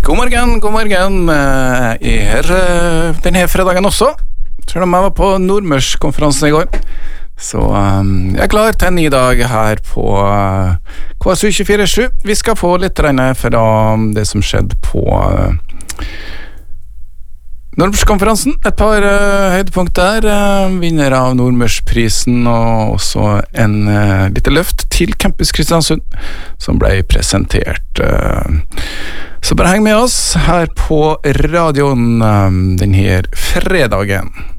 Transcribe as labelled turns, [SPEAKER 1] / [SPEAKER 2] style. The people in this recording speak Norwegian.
[SPEAKER 1] God morgen. Jeg er her denne fredagen også. Selv om jeg var på Nordmørskonferansen I går. Så jeg er klar til en ny dag her på KSU 24/7. Vi skal få litt regnet fra det som skjedde på Nordmørskonferansen. Et par høydepunkt der. Vinner av Nordmørsprisen og også en lite løft til Campus Kristiansund som ble presentert. Så bare heng med oss her på radioen denne fredagen.